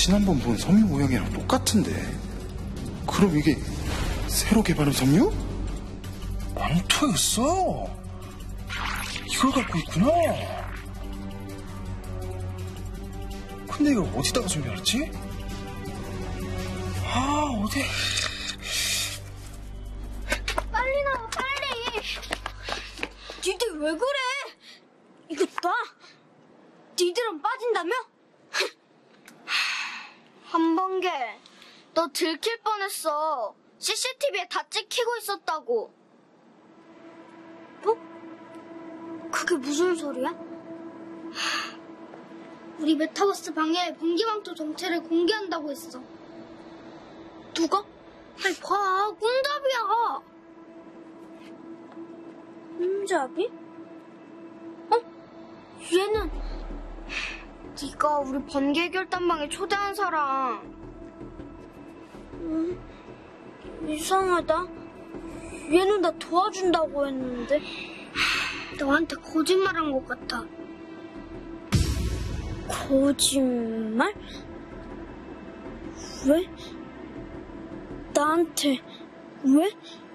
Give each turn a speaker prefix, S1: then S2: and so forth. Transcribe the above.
S1: 지난번 본 섬유 모양이랑 똑같은데. 그럼 이게 새로 개발한 섬유?
S2: 망토였어. 이걸 갖고 있구나. 근데 이걸 어디다가 숨겨놨지? 아, 어디?
S3: 빨리 나와, 빨리. 니들 왜 그래? 이거 봐. 니들은 빠진다며? 한번개, 너 들킬 뻔했어. CCTV에 다 찍히고 있었다고. 어? 그게 무슨 소리야? 우리 메타버스 방에 번개망토 정체를 공개한다고 했어. 누가? 아니 봐, 꾼잡이야. 꾼잡이? 얘는 네가 우리 번개 해결단방에 초대한 사람. 이상하다. 얘는 나 도와준다고 했는데. 너한테 거짓말한 것 같아. 거짓말? 왜? 나한테 왜?